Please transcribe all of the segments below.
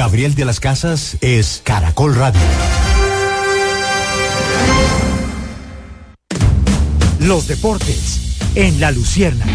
Gabriel de las Casas es Caracol Radio. Los deportes en La Luciérnaga.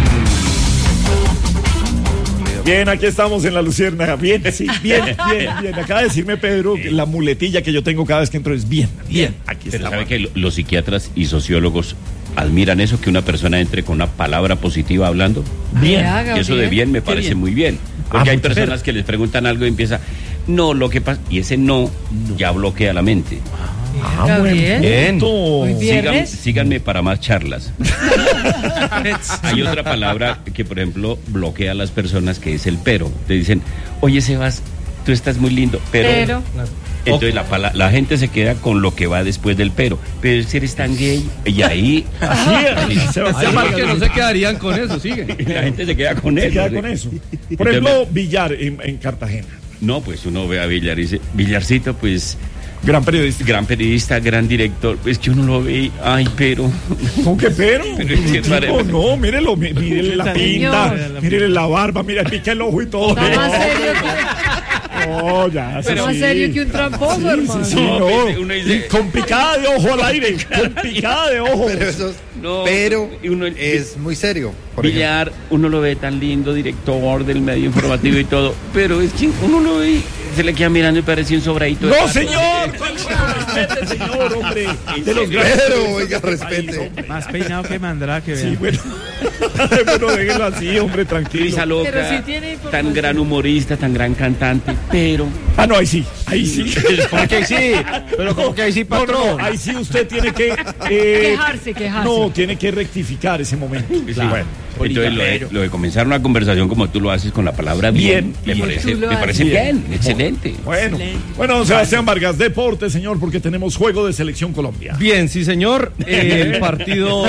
Bien, aquí estamos en La Luciérnaga. Bien, sí, bien. Acaba de decirme Pedro que la muletilla que yo tengo cada vez que entro es bien. Aquí Pero está. sabe que los psiquiatras y sociólogos admiran eso, que una persona entre con una palabra positiva hablando. Bien. Y eso de bien me parece muy bien. Porque hay personas que les preguntan algo y empieza, no, lo que pasa, y ese no ya bloquea la mente. Gabriel. Bien. Muy bien. Síganme para más charlas. Hay otra palabra que, por ejemplo, bloquea a las personas, que es el pero. Te dicen, oye, Sebas, tú estás muy lindo, pero... Entonces la gente se queda con lo que va después del pero. Pero si eres tan gay, y ahí... Además que no se quedarían con eso, sigue. La gente se queda con Se eso. queda ¿sí? con eso. Por ejemplo, Villar en Cartagena. No, pues uno ve a Villar y dice, Villarcito, pues... Gran periodista. Gran periodista, gran director, pues que uno lo ve, ay, pero... ¿Con qué pero? Pero es que Tipo, no, mírelo, mírele la pinta, mírele la barba, mira, pica el ojo y todo. Está más serio No, ya, que, más serio que un tramposo, hermano. Sí, No, no. uno dice- Con picada de ojo al aire, con picada de ojo. Pero eso No, y uno- es muy serio. Por Villar, uno lo ve tan lindo, director del medio informativo y todo, pero es que uno lo ve, se le queda mirando y parece un sobradito. ¡No, señor! Respete, señor, hombre. De los grandes Pero, periodistas oiga, del respete. país, hombre. Más peinado que Mandrake, Sí, bueno. Bueno, déjenlo así, hombre, tranquilo. Risa loca, Pero sí tiene información. tan gran humorista, tan gran cantante, pero... Ah, no, ahí sí. ¿Cómo que ahí sí? Pero ¿cómo que ahí sí, patrón? No, ahí sí usted tiene que... Quejarse. No, tiene que rectificar ese momento. Sí. Bueno. Entonces lo de comenzar una conversación como tú lo haces con la palabra bien, me parece bien, excelente. Bueno, don Sebastián Vargas, deporte, señor, porque tenemos juego de Selección Colombia. Bien, sí, señor. El partido.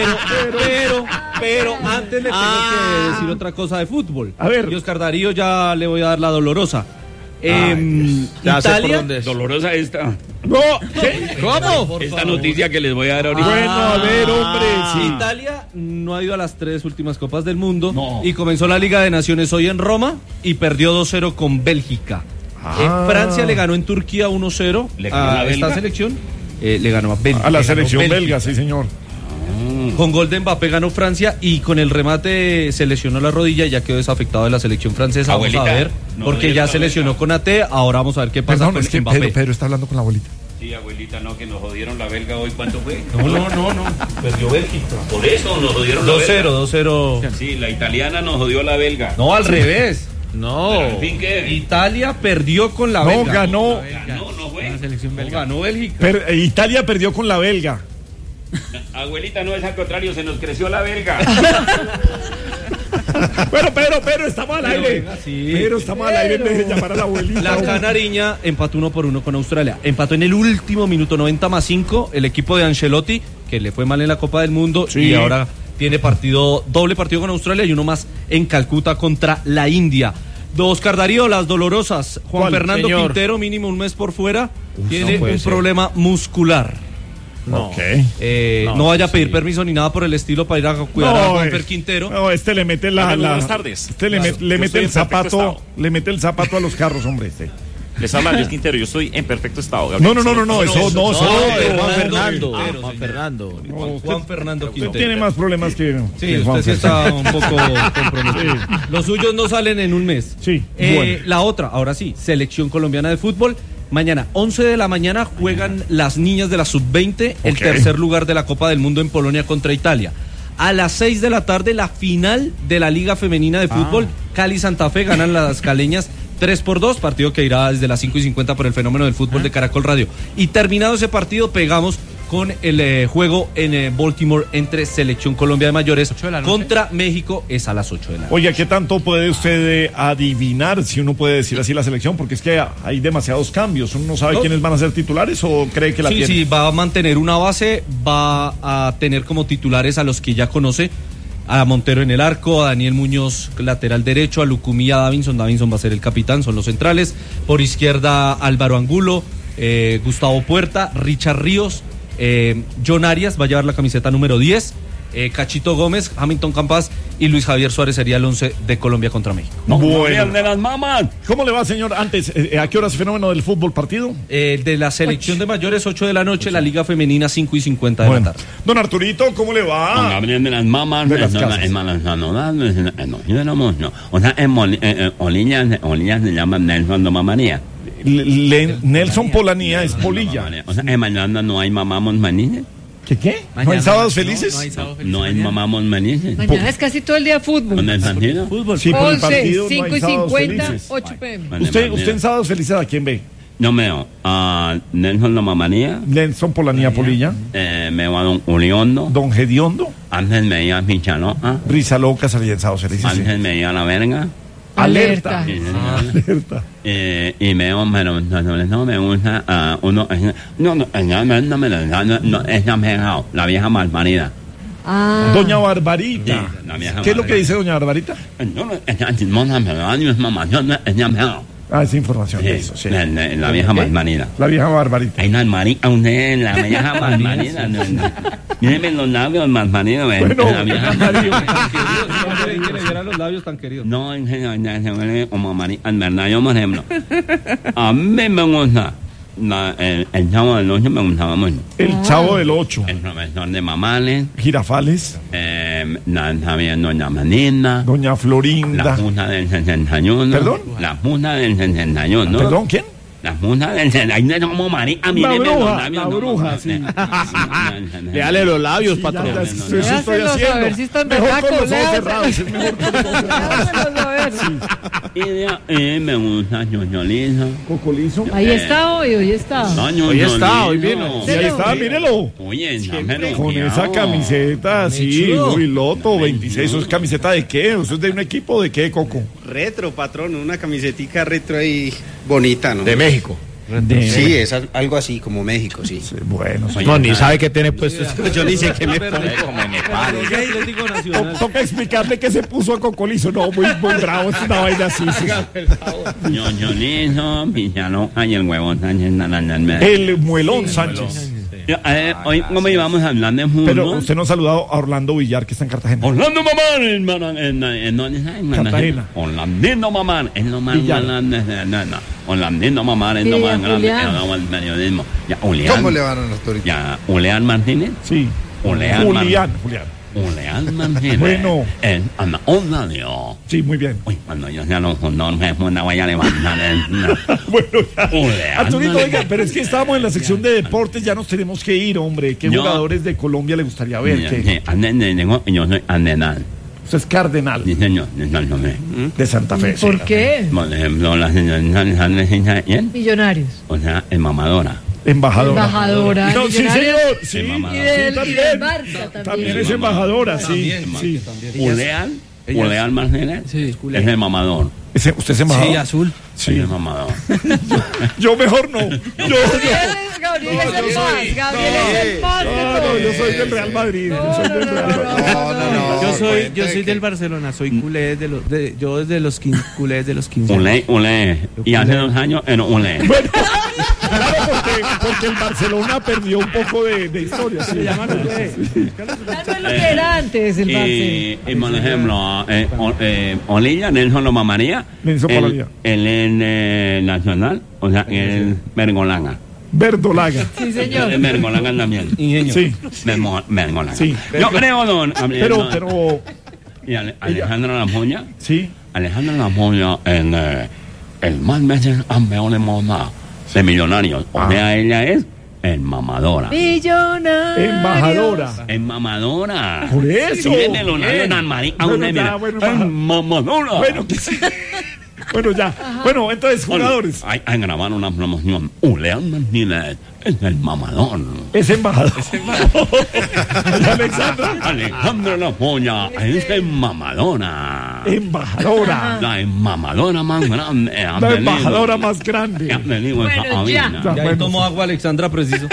Pero antes le tengo que decir otra cosa de fútbol. A ver. Y Oscar Darío ya le voy a dar la dolorosa. Ya sé por Italia. dónde es. Dolorosa esta No, ¿qué? ¿Cómo? esta noticia que les voy a dar ahorita. Bueno, a ver, hombre, sí. Italia no ha ido a las 3 últimas Copas del Mundo. No. Y comenzó la Liga de Naciones hoy en Roma y perdió 2-0 con Bélgica. Francia le ganó en Turquía 1-0 ¿Le ganó a a esta Bélgica? selección. Le ganó a Bélgica. A la Le ganó selección Bélgica. belga, sí, señor. Con gol de Mbappé ganó Francia y con el remate se lesionó la rodilla y ya quedó desafectado de la selección francesa. Abuelita, vamos a ver, no porque le ya dieron se la lesionó belga. con AT, ahora vamos a ver qué pasa Perdón, con es que Mbappé. Pedro está hablando con la abuelita. Sí, abuelita, no, que nos jodieron la belga hoy. ¿Cuánto fue? No, perdió Bélgica. Por eso nos jodieron la belga. 2-0. Sí, la italiana nos jodió la belga. No, al revés. No. Pero, en fin, ¿qué? Italia perdió con la No, belga. ganó. No fue. No, ganó Bélgica. Italia perdió con la belga. Abuelita, no es al contrario, se nos creció la belga. Bueno, Pedro, estamos al aire. venga, sí. Pedro, estamos al aire, deje de llamar a la abuelita. La canariña empató 1-1 con Australia. Empató en el último minuto 90+5 el equipo de Ancelotti, que le fue mal en la Copa del Mundo Sí. y ahora tiene doble partido con Australia y uno más en Calcuta contra la India. Oscar Darío, las dolorosas. Juan ¿Cuál, Fernando señor? Quintero, mínimo un mes por fuera, tiene no puede un ser. problema muscular. No. Ok. No vaya a pedir permiso ni nada por el estilo para ir a cuidar a Juanfer Quintero. No, este le mete Buenas tardes. Este le mete Yo el estoy en perfecto zapato, estado. le mete el zapato a los carros, hombre, este. Les habla Luis Quintero, yo estoy en perfecto estado. No, eso no, Juan Fernando. Quintero, Juan señor. Fernando. Juan Fernando Usted Quintero. tiene más problemas que Sí, que usted sí Juanfer. está un poco comprometido. Los suyos no salen en un mes. Sí, bueno. La otra, ahora sí, Selección Colombiana de Fútbol. Mañana, 11 de la mañana, juegan las niñas de la Sub-20, el Ok. tercer lugar de la Copa del Mundo en Polonia contra Italia. A las 6 de la tarde, la final de la Liga Femenina de Fútbol. Cali-Santa Fe ganan las caleñas 3-2, partido que irá desde las 5:50 por el fenómeno del fútbol de Caracol Radio. Y terminado ese partido, pegamos con el juego en Baltimore entre Selección Colombia de Mayores contra México, es a las 8 de la noche. Oiga, ¿qué tanto puede usted adivinar, si uno puede decir así, la selección? Porque es que hay demasiados cambios. ¿Uno no sabe No. quiénes van a ser titulares o cree que la tiene? Sí, va a mantener una base, va a tener como titulares a los que ya conoce, a Montero en el arco, a Daniel Muñoz lateral derecho, a Lucumí, a Davinson va a ser el capitán, son los centrales, por izquierda Álvaro Angulo, Gustavo Puerta, Richard Ríos, John Arias va a llevar la camiseta número 10, Cachito Gómez, Hamilton Campas y Luis Javier Suárez sería el 11 de Colombia contra México. Bueno. de las mamás. ¿Cómo le va, señor? Antes, ¿a qué horas fenómeno del fútbol partido? De la selección de mayores, 8 de la noche, la Liga Femenina, 5:50 de la tarde. Don Arturito, ¿cómo le va? Gabriel de las mamás. De las casas. O sea, Olilla se llama Nelson de Mamanía. Nelson Polanía es Polilla. O sea, en mañana no hay mamamos manines. ¿Qué? ¿No hay sábados felices? No hay mamamos manines. Mañana es casi todo el día fútbol. ¿Con el sentido? Sí, por el 11, partido no 5 hay y sábados 50, felices. 8 p.m. ¿Usted en sábados felices a quién ve? Yo veo a Nelson de Mamanía. Nelson Polanía Polilla. Me veo a Don Uriondo. Don Gediondo. Antes me veía a Pichaloa. Risa Loca salía en sábados felices. Sí. Antes me veía a La Verga. Alerta. Alerta. Y me gusta uno. No, es la vieja malparida. Ah. Doña Barbarita. Sí, la vieja ¿Qué es lo que Barbarita. dice Doña Barbarita? Ah, esa información de eso, sí. La vieja malparida. La vieja Barbarita. Ay, la vieja malparida. Mírenme los labios malparidos. Bueno, La vieja Que le dieran los labios tan queridos. No, se huele como María. En verdad, yo, por ejemplo, a mí me gusta el Chavo del 8, me gustaba mucho. El Chavo del 8. El profesor de Mamales, Girafales. también Doña Manina, Doña la Florinda. Junta del 61. ¿Perdón? La Junta del 61. ¿Perdón? ¿Quién? La Junta del 61. Como María. A mí La me bruja, la bruja, sí. Léale los labios, Ya, patrón. ya, eso estoy Léaselos haciendo. a ver si están Mejor con berracos, los ojos cerrados. Es mejor con los ojos cerrados. Léaselos a ver. Y de ahí me gusta Ñoñolizo. Cocolizo. Ahí está hoy está. Hoy está, hoy vino. Y ahí está, mírelo. Oye, dámelo, Con cuidado. esa camiseta, sí, chulo. muy loto, 26. ¿Eso es camiseta de qué? ¿Eso es de un equipo de qué, Coco? Retro, patrón, una camisetica retro ahí bonita, ¿no? De México. Sí, es algo así como México, sí. Sí, bueno, sí. No, ni sabe qué tiene puesto. Yo ni sé qué me Como en Nepal. Atlético Nacional. Toca explicarle que se puso a Cocolizo. No, muy bravo, es una vaina así. Sí. Ñoñolizo, Pichaloca y el huevón Sánchez. El Muelón Sánchez. Hoy, como íbamos a hablar de fútbol. Pero usted no ha saludado a Orlando Villar, que está en Cartagena. Orlando Mamán, en Cartagena. Orlandino Mamán, es lo más Villar. grande. Orlandino Mamán es lo Sí, más grande Julián. del periodismo. Ya, Julián. ¿Cómo le van a los toritos? Ya, Julián Martínez. Sí. Julián Julián. Julián Martínez. Bueno. En Ana Orlando. Sí, muy bien. Uy, cuando yo sea los fundadores, me voy a levantar. Bueno, ya. Julián. Arturito, oiga, pero es que estábamos en la sección de deportes, ya nos tenemos que ir, hombre. ¿Qué Yo- jugadores de Colombia le gustaría ver? ¿Qué? Yo soy Andenal. Usted es cardenal Sí, señor. No, no, no. de Santa Fe. ¿Por qué? Por ejemplo, la señora ¿quién? Millonarios. O sea, es mamadora. Embajadora. Embajadora. No, sí, Millonarios. señor. Sí, Sí, mamá. Y del, sí, y del Barça También también. es embajadora, sí. Sí. Julián Martínez Sí. es el mamador. ¿Usted es embajador? Sí, azul. Sí, es el mamador. Yo mejor no. Gabriel es el más. Gabriel es el más. de No, todos. yo soy del Real Madrid. Yo soy del Real Madrid. No. Yo soy del Barcelona, soy culé yo desde los 15, culé de los 15. Ulé. Y hace 2 años era Ulé. Bueno, claro, porque el Barcelona perdió un poco de historia. Sí. Ya no es lo que era antes el Barça. Y por ejemplo, Olilla, Nelson lo mamaría. Nelson Polanía. Él es nacional, o sea, él es Mergolanga. Verdolaga. Sí, señor. Es Mergolanga también. Sí. Mergolanga. Sí. Yo creo, don. Pero, Y Alejandro Lamoña. sí. Alejandro Lamoña, el más veces campeón de moda de Millonarios. O sea, ella es el mamadora. Millonarios. Embajadora. Es mamadora. Por eso. Viene los labios tan marica, Bueno, una, ya, mira. bueno, Es mamadora. Bueno, que sí. Bueno, ya. Bueno, entonces, jugadores. Hay que grabar una promoción. Julián Martínez es el mamador. Es embajador. Y Alexandra. Alejandro La Polla es el mamadora. Embajadora. La mamadora más grande. La embajadora más grande. Bueno, ya. Ya ahí tomó agua Alexandra, preciso.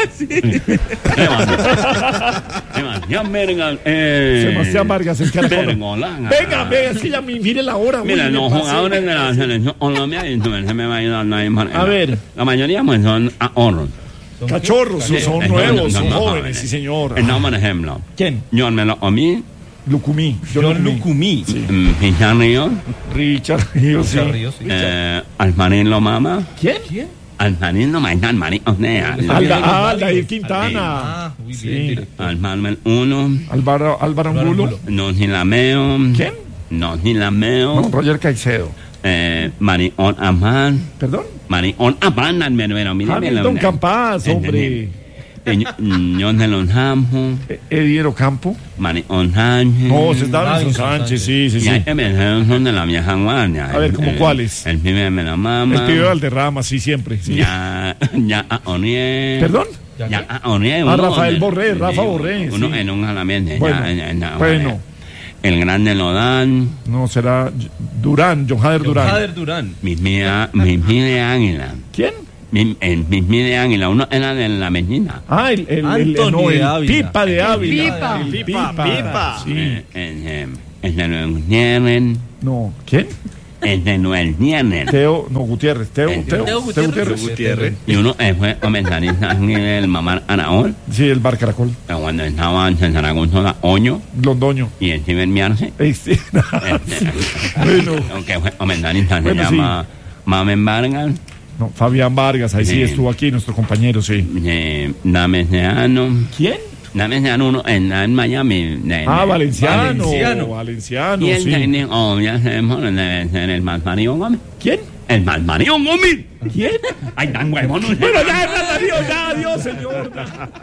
Sebastián Vargas. Sebastián Vargas, el caracol. Vergolanga. Venga, es que ya mire la hora. Mira, uy, los me pasé. jugadores de la selección Colombia, se me va a ayudar nadie más. A ver. La mayoría pues, son ahorros. Cachorros, son No, nuevos, no, son no, jóvenes, sí señor. No, por ejemplo. ¿Quién? Yo me lo comí. Lucumí. John Lucumí. Richard Ríos. Richard Ríos, sí. Almarín lo mama. ¿Quién? Almarín lo mama. Almarín. Aldair Quintana. Muy Sí. bien. Almarín 1. Álvaro Angulo. No ni lameo. ¿Quién? No ni lameo. No, Roger Caicedo. Marión Amán. ¿Perdón? Marión Amán. Hamilton Campas, hombre. Yo de los Hampos. Eddie Ocampo. Marión Sánchez. No, ese es Davinson Sánchez, sí. Y ahí son de la vieja guardia. A ver, ¿cómo cuáles? El pibe me la mama. El pibe Valderrama, sí, siempre. Sí. Ya a Oniel. ¿Perdón? Ya a Oniel. Rafael Borré, Rafa Borré. Uno Sí. en un jalamiento. Bueno. El grande Lodán. No, será Durán, John Jader Durán. Jader Durán. Mis de Águila. ¿Quién? Mis de Águila. Uno era de la Medina. Ah, el Pipa de Ávila. El Pipa. Sí. El de Noel Nieren. No, ¿quién? El de Noel Nieren. Teo Gutiérrez. Teo Gutiérrez. Y uno fue comentarista del Mamar Anaol. Sí, el Bar Caracol. Cuando estaba en Zaragoza, Oño. Londoño. Y el Steven Miarse. Sí. Bueno. Aunque fue comentarista, se Bueno, llama Mamen Vargas. No, Fabián Vargas, ahí sí estuvo aquí, nuestro compañero, sí. Dameseano. ¿Quién? Dameseano, uno en Miami. Valenciano. Y el Sí. técnico, ya sabemos, debe ser el Malmario Gómez. ¿Quién? El Malmario Gómez. ¿Quién? Ay, tan huevón. Bueno, ya, adiós, señor.